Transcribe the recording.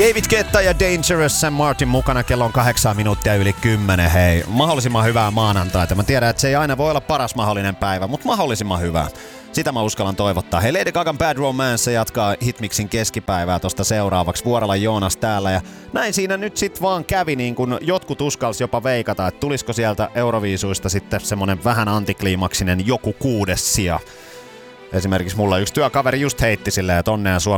David Guetta ja Dangerous Sam Martin mukana, kello on 8 minuuttia yli 10. Hei, mahdollisimman hyvää maanantaita. Mä tiedän, että se ei aina voi olla paras mahdollinen päivä, mutta mahdollisimman hyvää. Sitä mä uskallan toivottaa. Hei, Lady Gagan Bad Romance jatkaa Hitmixin keskipäivää tosta seuraavaksi. Vuorella Joonas täällä ja näin siinä nyt sit vaan kävi, niin kun jotkut uskalsi jopa veikata, että tulisiko sieltä Euroviisuista sitten semmonen vähän antikliimaksinen joku 6. sija. Esimerkiksi mulla yksi työkaveri just heitti silleen, että onnea